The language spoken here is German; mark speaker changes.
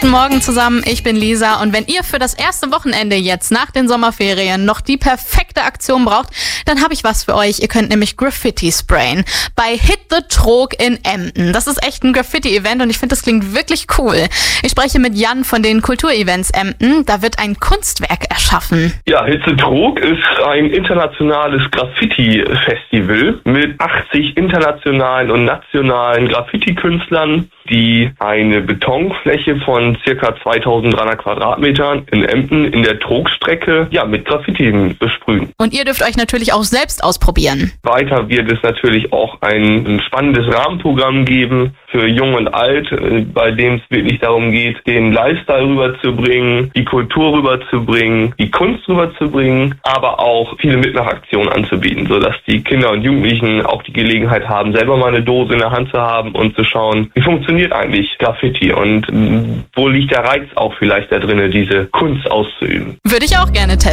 Speaker 1: Guten Morgen zusammen, ich bin Lisa und wenn ihr für das erste Wochenende jetzt nach den Sommerferien noch die perfekte Aktion braucht, dann habe ich was für euch. Ihr könnt nämlich Graffiti sprayen bei Hit the Trog in Emden. Das ist echt ein Graffiti-Event und ich finde, das klingt wirklich cool. Ich spreche mit Jan von den Kulturevents Emden. Da wird ein Kunstwerk erschaffen.
Speaker 2: Ja, Hit the Trog ist ein internationales Graffiti-Festival mit 80 internationalen und nationalen Graffiti-Künstlern, die eine Betonfläche von ca. 2300 Quadratmetern in Emden in der Trogstrecke mit Graffiti besprühen.
Speaker 1: Und ihr dürft euch natürlich auch selbst ausprobieren.
Speaker 2: Weiter wird es natürlich auch ein spannendes Rahmenprogramm geben für Jung und Alt, bei dem es wirklich darum geht, den Lifestyle rüberzubringen, die Kultur rüberzubringen, die Kunst rüberzubringen, aber auch viele Mitmachaktionen anzubieten, sodass die Kinder und Jugendlichen auch die Gelegenheit haben, selber mal eine Dose in der Hand zu haben und zu schauen, wie funktioniert eigentlich Graffiti und wo liegt der Reiz auch vielleicht da drin, diese Kunst auszuüben.
Speaker 1: Würde ich auch gerne testen.